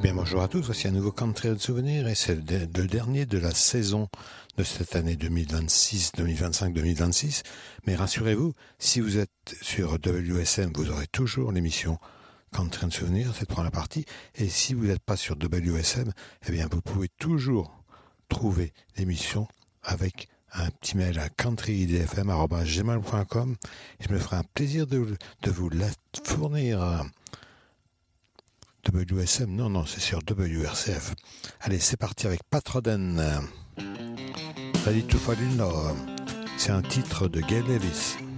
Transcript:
Bien, bonjour à tous, voici un nouveau Country de souvenirs et c'est le dernier de la saison de cette année 2026, 2025, 2026. Mais rassurez-vous, si vous êtes sur WSM, vous aurez toujours l'émission Country de souvenirs, cette première partie. Et si vous n'êtes pas sur WSM, eh bien, vous pouvez toujours trouver l'émission avec un petit mail à countryidfm@gmail.com et je me ferai un plaisir de vous la fournir. WSM, non, c'est sur WRCF. Allez, c'est parti avec Patroden. Ready to Fall in Love. C'est un titre de Gail Ellis.